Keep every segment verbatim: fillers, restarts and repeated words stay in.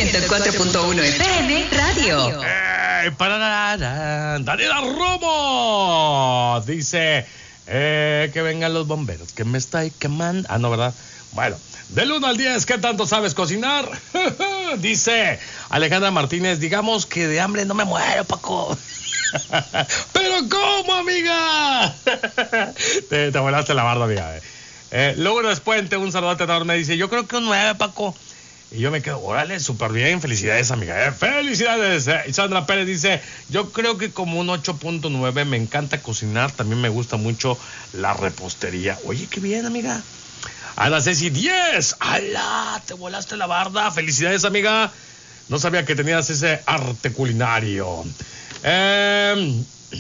ciento cuatro punto uno F M Radio. Eh, pararara, Daniela Romo dice eh, que vengan los bomberos, que me está quemando. Ah, no, ¿verdad? Bueno, del uno al diez, ¿qué tanto sabes cocinar? Dice Alejandra Martínez, digamos que de hambre no me muero, Paco. ¿Pero cómo, amiga? te, te volaste la barda, amiga. Eh, Lourdes Puente, un saludote enorme, dice, yo creo que un nueve, Paco. Y yo me quedo, órale, súper bien, felicidades, amiga. Eh, felicidades. Eh. Sandra Pérez dice, yo creo que como un ocho punto nueve, me encanta cocinar, también me gusta mucho la repostería. Oye, qué bien, amiga. Ana Ceci, diez. ¡Hala! Te volaste la barda. Felicidades, amiga. No sabía que tenías ese arte culinario. Eh,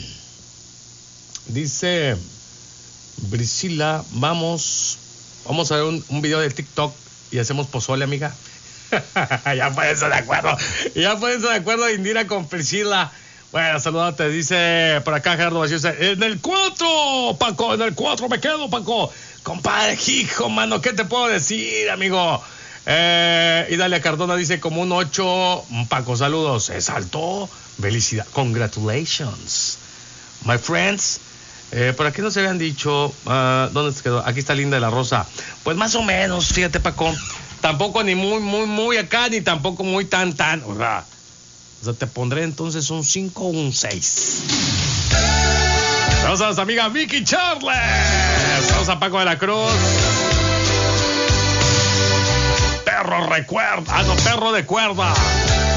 dice Priscila, vamos, vamos a ver un, un video de TikTok y hacemos pozole, amiga. Ya pueden estar de acuerdo. Ya pueden estar de acuerdo, Indira con Priscila. Bueno, saludate, dice por acá Gerardo Vacíos. En el cuatro, Paco, en el cuatro me quedo, Paco. Compadre, hijo, mano, ¿qué te puedo decir, amigo? Eh, y Dalia Cardona dice como un ocho, Paco, saludos. Se saltó. Felicidad. Congratulations, my friends. Eh, por aquí no se habían dicho. Uh, ¿Dónde se quedó? Aquí está Linda de la Rosa. Pues más o menos, fíjate, Paco. Tampoco ni muy, muy, muy acá, ni tampoco muy tan, tan. O sea, o sea te pondré entonces un cinco o un seis. Saludos a nuestra amiga Vicky Charles. Saludos a Paco de la Cruz. Perro recuerda. Ah, no, perro de cuerda.